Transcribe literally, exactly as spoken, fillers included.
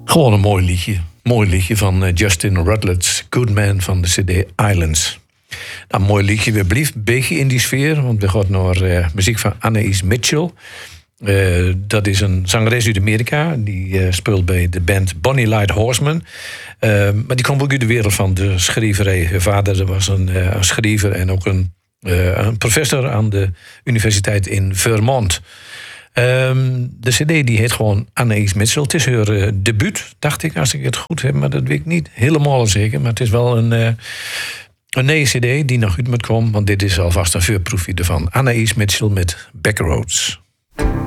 Gewoon een mooi liedje. Mooi liedje van uh, Justin Rutledge, Good Man van de C D Islands. Nou, mooi liedje, we blijven een beetje in die sfeer, want we gaan naar uh, muziek van Anaïs Mitchell. Uh, dat is een zangeres uit Amerika. Die uh, speelt bij de band Bonnie Light Horseman. Uh, maar die komt ook uit de wereld van de schrijverij. Haar vader was een, uh, een schrijver en ook een, uh, een professor aan de universiteit in Vermont. Um, de cd die heet gewoon Anaïs Mitchell. Het is haar uh, debuut, dacht ik, als ik het goed heb. Maar dat weet ik niet helemaal zeker. Maar het is wel een, uh, een nieuwe cd die nog uit moet komen. Want dit is alvast een voorproefje ervan. Anaïs Mitchell met Back Roads.